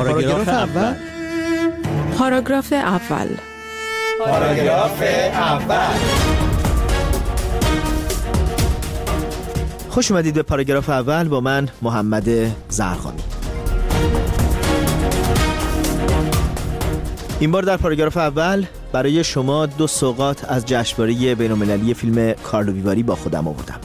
پاراگراف اول. پاراگراف اول. پاراگراف اول. خوش اومدید به پاراگراف اول با من محمد زرخانی. این بار در پاراگراف اول برای شما 2 سوغات از جشنواره بین‌المللی فیلم کارلو ویواری با خودم آوردم.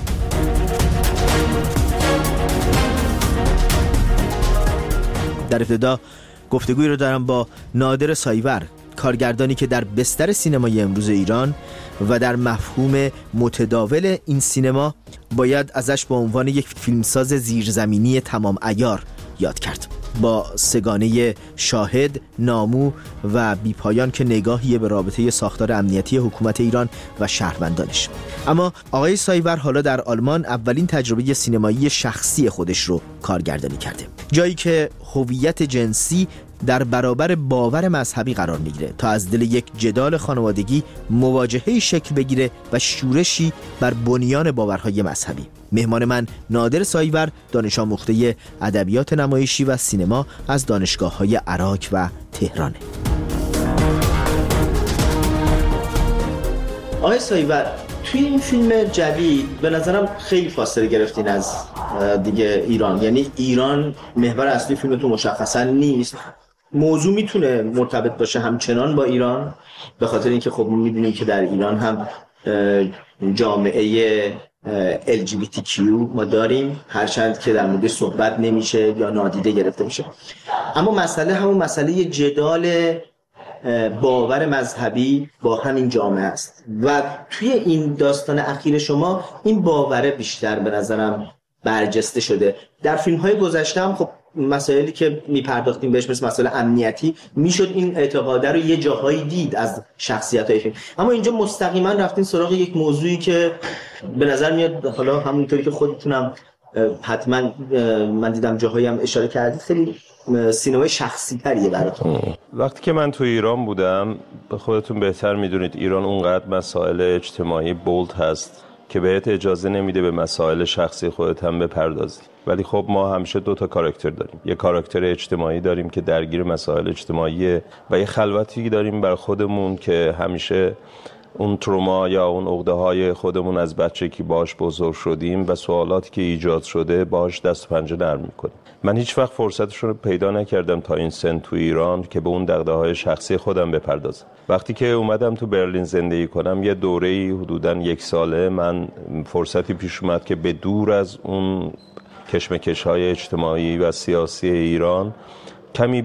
در ابتدا گفتگوی رو دارم با نادر سایور، کارگردانی که در بستر سینمای امروز ایران و در مفهوم متداول این سینما باید ازش به عنوان یک فیلمساز زیرزمینی تمام عیار یاد کرد، با سگانه شاهد، نامو و بیپایان که نگاهی به رابطه ساختار امنیتی حکومت ایران و شهروندانش. اما آقای سایور حالا در آلمان اولین تجربه سینمایی شخصی خودش رو کارگردانی کرده، جایی که هویت جنسی در برابر باور مذهبی قرار میگیره تا از دل یک جدال خانوادگی مواجهه‌ای شکل بگیره و شورشی بر بنیان باورهای مذهبی. مهمان من نادر سایور، دانش آموخته ادبیات نمایشی و سینما از دانشگاه‌های عراق و تهرانه. آقای سایور، توی این فیلم جدید به نظرم خیلی فاصله گرفتین از دیگه ایران، یعنی ایران محور اصلی فیلمتون مشخصا نیست. موضوع میتونه مرتبط باشه همچنان با ایران، به خاطر اینکه خب میدونیم که در ایران هم جامعه LGBTQ ما داریم، هرچند که در مورد صحبت نمیشه یا نادیده گرفته میشه. اما مسئله همون مسئله جدال باور مذهبی با همین جامعه است و توی این داستان اخیر شما این باوره بیشتر به نظرم برجسته شده. در فیلم‌های گذشته هم خب مسائلی که میپرداختیم بهش مثل مسائل امنیتی میشد این اعتقاده رو یه جاهایی دید از شخصیت‌های فیلم، اما اینجا مستقیما رفتین سراغ یک موضوعی که به نظر میاد، حالا همونطوری که خودتونم حتما من دیدم جاهایی هم اشاره کردید، خیلی سینمای شخصی تریه براتون. وقتی که من تو ایران بودم، خودتون بهتر میدونید ایران اونقدر مسائل اجتماعی بولد هست که بهت اجازه نمیده به مسائل شخصی خودت هم بپردازی. ولی خب ما همیشه 2 تا کاراکتر داریم، یه کاراکتر اجتماعی داریم که درگیر مسائل اجتماعیه و یه خلوتی داریم بر خودمون که همیشه اون تروما یا اون عقده‌های خودمون از بچگی باهاش بزرگ شدیم و سوالاتی که ایجاد شده باهاش دست و پنجه نرم می‌کنیم. من هیچ وقت فرصتش رو پیدا نکردم تا این سن تو ایران که به اون دغدغه‌های شخصی خودم بپردازم. وقتی که اومدم تو برلین زندگی کنم، یه دوره‌ای حدوداً 1 ساله من فرصتی پیش اومد که به دور از اون کشمکش‌های اجتماعی و سیاسی ایران کمی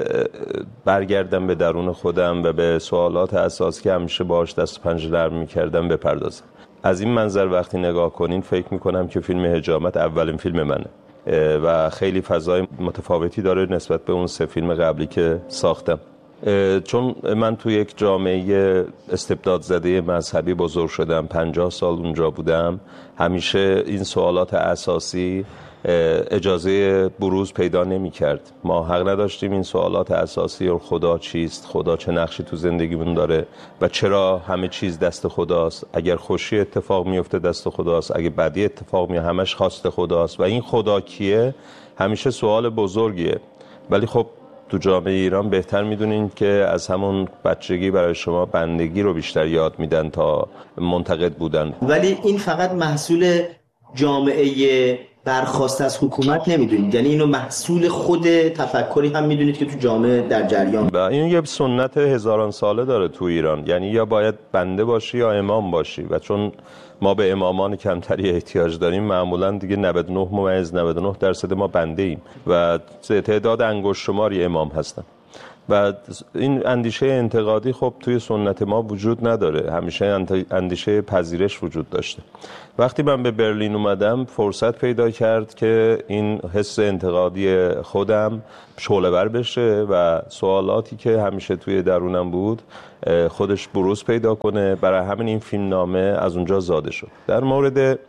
برگردم به درون خودم و به سوالات اساسی که همیشه باهاش دست و پنجه نرم می‌کردم بپردازم. از این منظر وقتی نگاه کنین فکر می‌کنم که فیلم حجامت اولین فیلم منه و خیلی فضای متفاوتی داره نسبت به اون 3 فیلم قبلی که ساختم، چون من تو یک جامعه استبداد زده مذهبی بزرگ شدم، 50 سال اونجا بودم. همیشه این سوالات اساسی اجازه بروز پیدا نمی کرد. ما حق نداشتیم این سوالات اساسی رو، خدا چیست، خدا چه نقشی تو زندگیمون داره و چرا همه چیز دست خداست، اگر خوشی اتفاق میفته دست خداست، اگه بدی اتفاق میفته همش خواست خداست و این خدا کیه همیشه سوال بزرگیه. ولی خب تو جامعه ایران بهتر میدونین که از همون بچگی برای شما بندگی رو بیشتر یاد میدن تا منتقد بودن. ولی این فقط محصول جامعه برخواست از حکومت نمیدونید، یعنی اینو محصول خود تفکری هم میدونید که تو جامعه در جریان و این یه سنت هزاران ساله داره تو ایران، یعنی یا باید بنده باشی یا امام باشی و چون ما به امامان کمتری احتیاج داریم معمولا دیگه 99.99% ما بنده ایم و تعداد انگشت شماری امام هستن و این اندیشه انتقادی خب توی سنت ما وجود نداره، همیشه اندیشه پذیرش وجود داشته. وقتی من به برلین اومدم فرصت پیدا کرد که این حس انتقادی خودم شعله‌ور بشه و سوالاتی که همیشه توی درونم بود خودش بروز پیدا کنه. برای همین این فیلم نامه از اونجا زاده شد. در مورد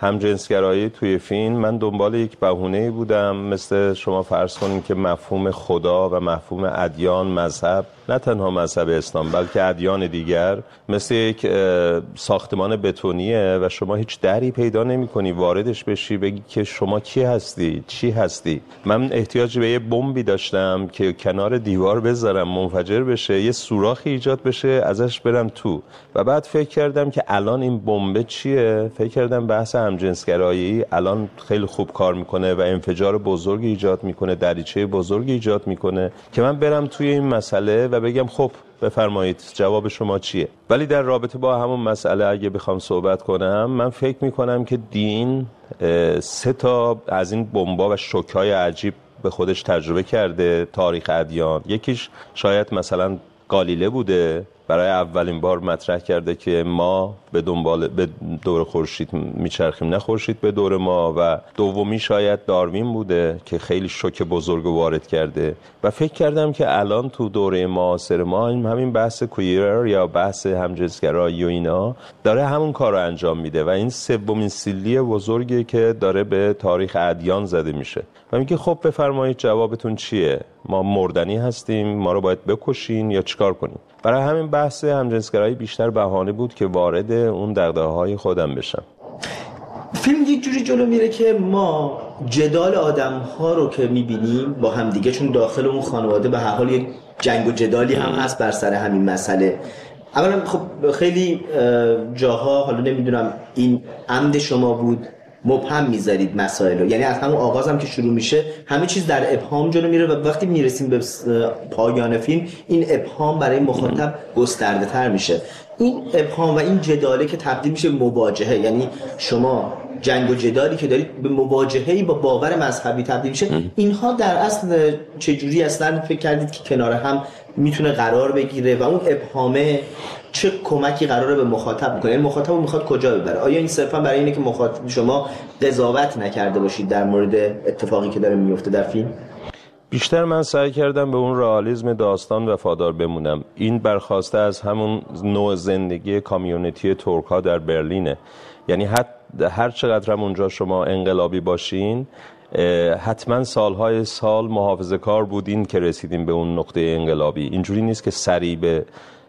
همجنسگرایی توی فیلم، من دنبال یک بهونه‌ای بودم، مثل شما فرض کنین که مفهوم خدا و مفهوم ادیان، مذهب، نه تنها مذهب اسلام بلکه ادیان دیگر، مثل یک ساختمان بتونیه و شما هیچ دری پیدا نمی‌کنی واردش بشی بگی که شما کی هستی، چی هستی. من احتیاج به یه بمبی داشتم که کنار دیوار بذارم منفجر بشه، یه سوراخی ایجاد بشه ازش برم تو. و بعد فکر کردم که الان این بمب چیه؟ فکر کردم بحث همجنسگرایی الان خیلی خوب کار میکنه و انفجار بزرگی ایجاد میکنه، دریچه بزرگی ایجاد میکنه که من برم توی این مسئله و بگم خب بفرمایید جواب شما چیه. ولی در رابطه با همون مسئله اگه بخوام صحبت کنم، من فکر میکنم که دین 3 تا از این بمبا و شوک‌های عجیب به خودش تجربه کرده تاریخ ادیان. یکیش شاید مثلا گالیله بوده، برای اولین بار مطرح کرده که ما به دور خورشید میچرخیم، نه خورشید به دور ما. و دومی شاید داروین بوده که خیلی شوک بزرگ وارد کرده. و فکر کردم که الان تو دوره معاصر ما همین بحث کویر یا بحث همجنسگرایی و اینا داره همون کار رو انجام میده و این 3مین سیلی بزرگی که داره به تاریخ ادیان زده میشه و میگه خب بفرمایید جوابتون چیه؟ ما مردنی هستیم، ما رو باید بکشین یا چیکار کنیم؟ برای همین بحث همجنسگرایی بیشتر بهانه بود که وارد اون دغدغه‌های خودم بشم. فیلم یک جوری جلو میره که ما جدال آدم‌ها رو که می‌بینیم با هم دیگه، چون داخل اون خانواده به هر حال یک جنگ و جدالی هم هست بر سر همین مسئله. اولا خب خیلی جاها، حالا نمیدونم این عمد شما بود، مبهم میذارید مسائل رو، یعنی از همون آغاز هم که شروع میشه همه چیز در ابهام جلو میره و وقتی میرسیم به پایان فیلم این ابهام برای مخاطب گسترده تر میشه. این ابهام و این جداله که تبدیل میشه به مواجهه، یعنی شما جنگ و جدالی که دارید به مواجهه‌ای با باور مذهبی تبدیل میشه. اینها در اصل چجوری اصلا فکر کردید که کنار هم میتونه قرار بگیره و اون ابهامه چه کمکی قراره به مخاطب بکنه؟ یعنی مخاطب رو میخواد کجا ببره؟ آیا این صرفا برای اینه که مخاطب شما قضاوت نکرده باشید در مورد اتفاقی که داره میفته در فیلم؟ بیشتر من سعی کردم به اون رئالیسم داستان وفادار بمونم. این برخواسته از همون نوع زندگی کامیونیتی ترک‌ها در برلینه. یعنی هر چقدر هم اونجا شما انقلابی باشین، حتما سالهای سال محافظه‌کار بودین که رسیدین به اون نقطه انقلابی. اینجوری نیست که سریع به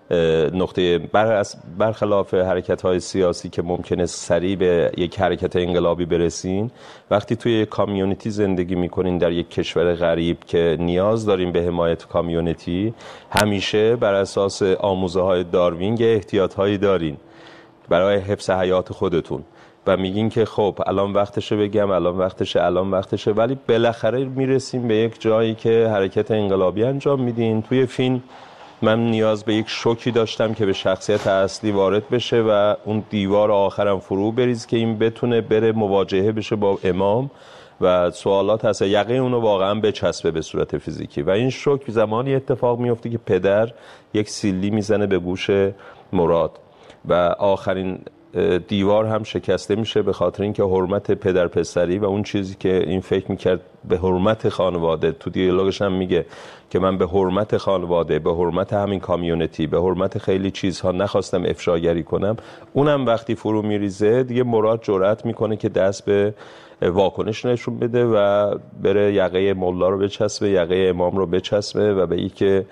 نقطه برخلاف حرکت‌های سیاسی که ممکنه سریع به یک حرکت انقلابی برسین. وقتی توی یک کامیونیتی زندگی میکنین در یک کشور غریب که نیاز دارین به حمایت کامیونیتی، همیشه بر اساس آموزه‌های داروین احتیاط‌هایی دارین برای حفظ حیات خودتون و میگین که خب الان وقتشه بگم، الان وقتشه، ولی بالاخره میرسیم به یک جایی که حرکت انقلابی انجام میدین. توی فیلم من نیاز به یک شوکی داشتم که به شخصیت اصلی وارد بشه و اون دیوار آخرم فرو بریز که این بتونه بره مواجهه بشه با امام و سوالات هست یقه اونو واقعا بچسبه به صورت فیزیکی. و این شوک زمانی اتفاق میفته که پدر یک سیلی میزنه به گوش مراد و آخرین دیوار هم شکسته میشه به خاطر اینکه حرمت پدر پسری و اون چیزی که این فکر میکرد به حرمت خانواده، تو دیالوگش هم میگه که من به حرمت خانواده، به حرمت همین کامیونیتی، به حرمت خیلی چیزها نخواستم افشاگری کنم، اونم وقتی فرو میریزه دیگه مراد جرأت میکنه که دست به واکنش نشون بده و بره یقه مولا رو بچسبه، یقه امام رو بچسبه و بگه که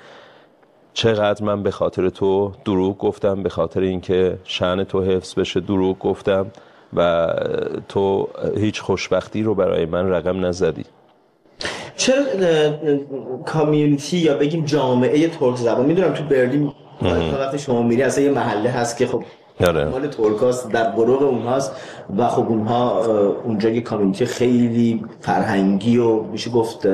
چقدر من به خاطر تو دروغ گفتم، به خاطر اینکه شأن تو حفظ بشه دروغ گفتم و تو هیچ خوشبختی رو برای من رقم نزدی. چرا کامیونیتی یا بگیم جامعه ترک زبان، میدونم تو برلین وقتی شما میری اصلا یه محله هست که خب مال ترکاست، در قرق اونهاست و خب اونها اونجا یه کامیونیتی خیلی فرهنگی و میشه گفت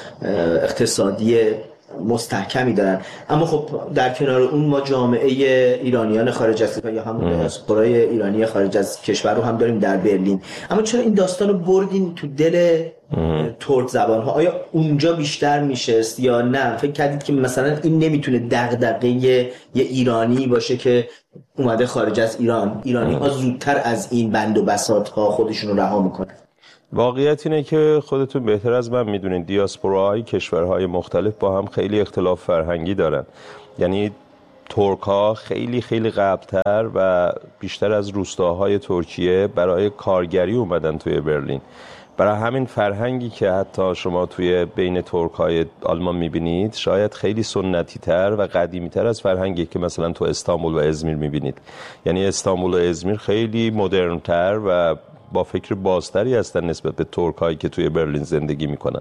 اقتصادی مستحکمی دارن، اما خب در کنار اون ما جامعه ایرانیان خارج از یا همون دیاسپورای ایرانی خارج از کشور رو هم داریم در برلین. اما چرا این داستان رو بردین تو دل ترک زبان ها؟ آیا اونجا بیشتر میشست یا نه فکر کردید که مثلا این نمیتونه دغدغه یه ایرانی باشه که اومده خارج از ایران، ایرانی ها زودتر از این بند و بساط ها خودشون رو رها میکنن؟ واقعیت اینه که خودتون بهتر از من میدونین دیاسپوراهای کشورهای مختلف با هم خیلی اختلاف فرهنگی دارن. یعنی ترک‌ها خیلی خیلی قبل‌تر و بیشتر از روستاهای ترکیه برای کارگری اومدن توی برلین. برای همین فرهنگی که حتی شما توی بین ترک‌های آلمان می‌بینید شاید خیلی سنتی‌تر و قدیمی‌تر از فرهنگی که مثلا تو استانبول و ازمیر می‌بینید. یعنی استانبول و ازمیر خیلی مدرن‌تر و با فکر بازتری هستن نسبت به ترک‌هایی که توی برلین زندگی میکنن.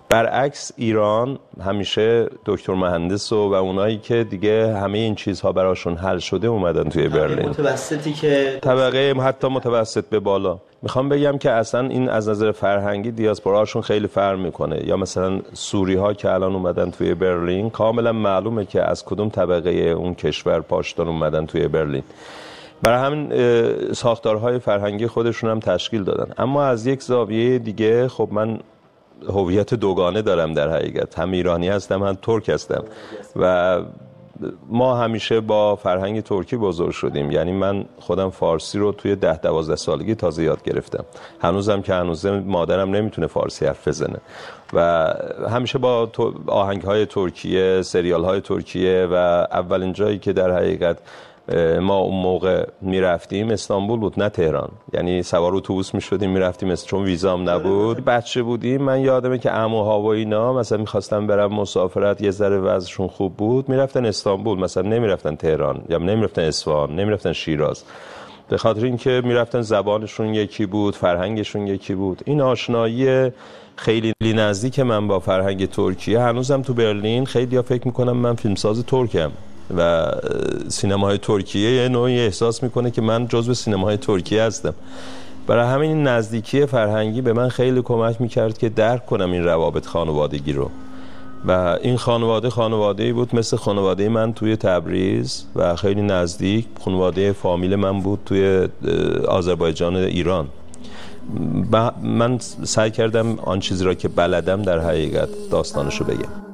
برعکس ایران همیشه دکتر مهندس و اونایی که دیگه همه این چیزها براشون حل شده اومدن توی برلین. متوسطی که طبقه حتی متوسط به بالا. میخوام بگم که اصلا این از نظر فرهنگی دیاسپوراشون خیلی فرق میکنه. یا مثلا سوری‌ها که الان اومدن توی برلین کاملا معلومه که از کدوم طبقه اون کشور پاشدار اومدن توی برلین. برای همین ساختارهای فرهنگی خودشون هم تشکیل دادن. اما از یک زاویه دیگه خب من هویت دوگانه دارم در حقیقت، هم ایرانی هستم هم ترک هستم و ما همیشه با فرهنگ ترکی بزرگ شدیم. یعنی من خودم فارسی رو توی 10-12 سالگی تازه یاد گرفتم. هنوزم که هنوزه مادرم نمیتونه فارسی حرف بزنه و همیشه با آهنگ‌های ترکیه، سریال‌های ترکیه و اولین جایی که در حقیقت ما اون موقع میرفتیم استانبول بود نه تهران. یعنی سوار اتوبوس میشدیم میرفتیم چون ویزام نبود. بچه بودیم من یادمه که عموها و اینا مثلا میخواستن برن مسافرت یه ذره وضعشون خوب بود میرفتن استانبول، مثلا نمیرفتن تهران یا نمیرفتن اصفهان، نمیرفتن شیراز، به خاطر اینکه میرفتن زبانشون یکی بود، فرهنگشون یکی بود. این آشنایی خیلی نزدیک من با فرهنگ ترکیه هنوزم تو برلین خیلی‌ها فکر میکنم من فیلمساز ترکم و سینماهای ترکیه یه نوعی احساس میکنه که من جزو سینماهای ترکیه هستم. برای همین نزدیکی فرهنگی به من خیلی کمک میکرد که درک کنم این روابط خانوادگی رو و این خانواده‌ای بود مثل خانواده من توی تبریز و خیلی نزدیک خانواده فامیل من بود توی آذربایجان ایران. من سعی کردم آن چیزی را که بلدم در حقیقت داستانشو بگم.